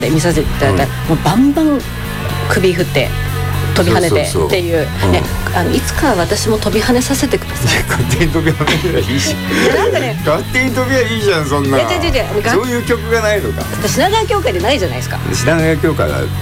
で見させていただいたら、もうバンバン首振って飛び跳ねてっていう、ね、いつか私も飛び跳ねさせてください。 勝手に飛び跳ねりゃいいしなんかね、 勝手に飛びゃいいじゃん、そんな。そういう曲がないのか。 品川協会でないじゃないですか。 品川協会は